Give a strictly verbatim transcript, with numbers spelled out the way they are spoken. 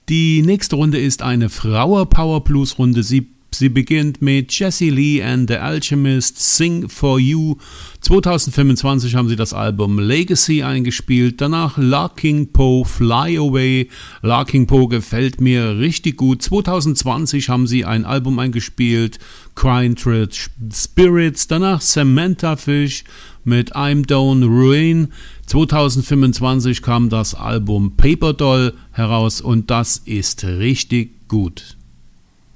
Die nächste Runde ist eine Flower Power Blues Runde. Sie, sie beginnt mit Jessie Lee and the Alchemist, Sing for You. zwanzig fünfundzwanzig haben sie das Album Legacy eingespielt. Danach Larking Poe, Fly Away. Larking Poe gefällt mir richtig gut. zwanzig zwanzig haben sie ein Album eingespielt, Crying Trade Spirits. Danach Samantha Fish mit I'm Down Ruin. zwanzig fünfundzwanzig kam das Album Paper Doll heraus und das ist richtig gut.